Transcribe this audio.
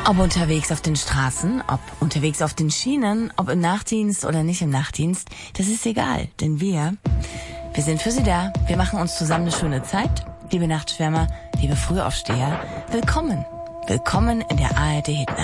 Ob unterwegs auf den Straßen, ob unterwegs auf den Schienen, ob im Nachtdienst oder nicht im Nachtdienst, das ist egal, denn wir sind für Sie da. Wir machen uns zusammen eine schöne Zeit. Liebe Nachtschwärmer, liebe Frühaufsteher, willkommen. Willkommen in der ARD Hitnacht.